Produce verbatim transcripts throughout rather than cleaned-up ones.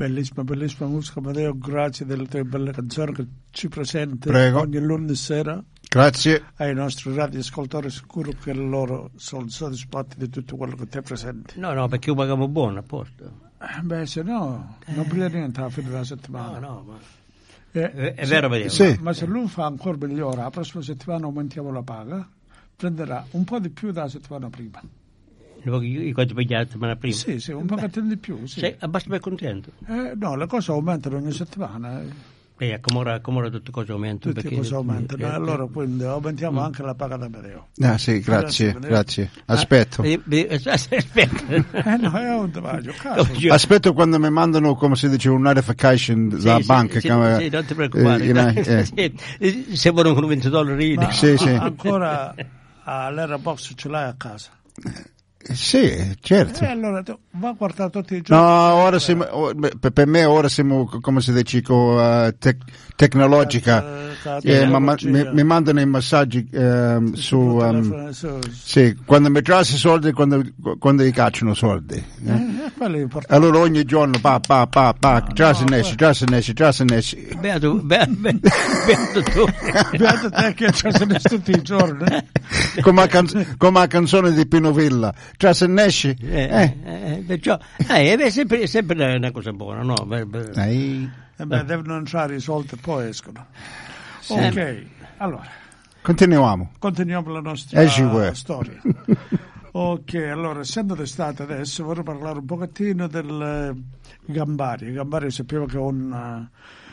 Bellissima, bellissima musica, Amedeo, grazie delle tue belle canzoni che ci presenti Prego. ogni lunedì sera. Grazie. Ai nostri radioascoltatori, sicuro che loro sono soddisfatti di tutto quello che ti presenti. No, no, perché paghiamo buono, a posto. Eh, beh, se no, non brilla niente alla fine della settimana. No, no, ma... Eh, è, è se, vero, vediamo. Sì. Ma, ma se lui fa ancora migliore, la prossima settimana aumentiamo la paga, prenderà un po' di più della settimana prima. I quanti paghi la settimana prima? Sì, sì, un po' di più. Sì. Sei abbastanza contento? Eh, no, le cose aumentano ogni settimana. Eh, come ora, come ora tutte cose aumentano. Tutte perché, cose aumentano, eh, allora quindi aumentiamo mm. anche la paga da Amedeo. Ah, sì, grazie, Grazie, grazie. Aspetto. Eh, eh, aspetta. Eh no, è un travaglio, caso. Aspetto quando mi mandano, come si dice, un notification Sì, dalla sì, banca. sì, che, sì, non ti preoccupare. eh, you know, eh. Sì, sembrano con venti dollari. Ma Sì, sì. ancora all'era box ce l'hai a casa? Sì, certo. E allora tu va a guardare tutti i giorni. No, ora siamo, o- per per me ora siamo, come si dice, co- uh, tec- tecnologica. Eh, ma, ma- mi, mi mandano i massaggi ehm, su, um, sì, quando mi trassi soldi, quando, quando gli cacciano soldi. Eh. Eh, quello è importante. Allora ogni giorno, pa, pa, pa, pa, trassi no, nesci, trassi nesci, trassi nesci. Beato, beato, beato tu. Beato te che ci sono tutti i giorni. Come la canz- come la canzone di Pino Villa, trassi nesci. Eh, Eh. eh, perciò, eh, è sempre, sempre una cosa buona, no? Beh, beh. Ehi. Eh beh, devono entrare i soldi e poi escono. Sì. Ok, allora, Continuiamo. continuiamo la nostra As you were. storia. Ok, allora, essendo d'estate adesso, vorrei parlare un pochettino del eh, Gambari. Il Gambari sappiamo che è una,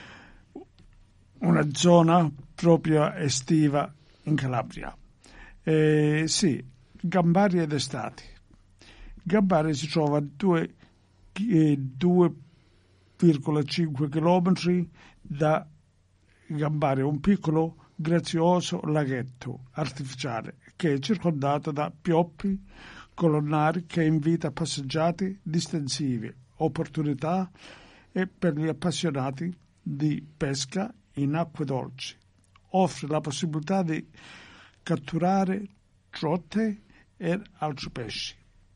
una zona proprio estiva in Calabria. Eh, sì, Gambari ed estati. Gambari si trova a due virgola cinque chilometri da Gambari, un piccolo grazioso laghetto artificiale che è circondato da pioppi colonnari che invita passeggiate distensive, opportunità e per gli appassionati di pesca in acque dolci. Offre la possibilità di catturare trote e altri pesci.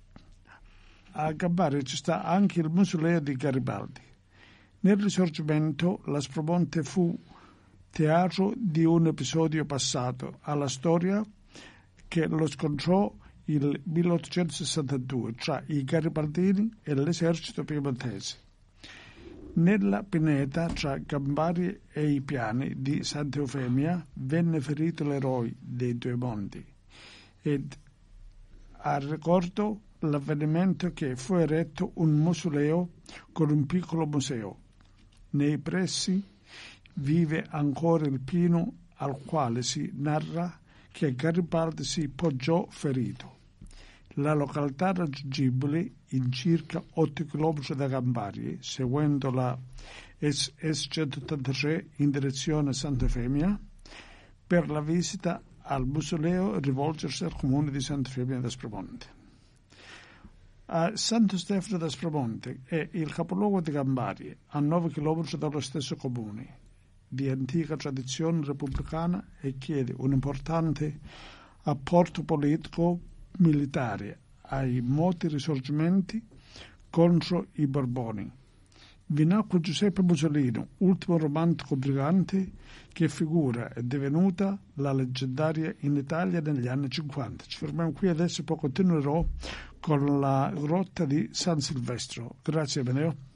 A Gambari ci sta anche il Museo di Garibaldi. Nel Risorgimento l'Aspromonte fu teatro di un episodio passato alla storia che lo scontrò il milleottocentosessantadue tra i garibaldini e l'esercito piemontese. Nella pineta tra Gambari e i piani di Santa Eufemia venne ferito l'eroe dei due mondi ed a ricordo l'avvenimento che fu eretto un mausoleo con un piccolo museo. Nei pressi vive ancora il pino al quale si narra che Garibaldi si poggiò ferito. La località raggiungibile in circa otto chilometri da Gambari, seguendo la S centottantatré in direzione Santa Eufemia. Per la visita al mausoleo rivolgersi al comune di Santa Eufemia d'Aspromonte. A Santo Stefano d'Aspromonte è il capoluogo di Gambari, a nove chilometri dallo stesso comune, di antica tradizione repubblicana e chiede un importante apporto politico-militare ai moti risorgimenti contro i Borboni. Vi nacque Giuseppe Mussolino, ultimo romantico brigante che figura è divenuta la leggendaria in Italia negli anni cinquanta. Ci fermiamo qui adesso, poi continuerò con la grotta di San Silvestro. Grazie, Beneo.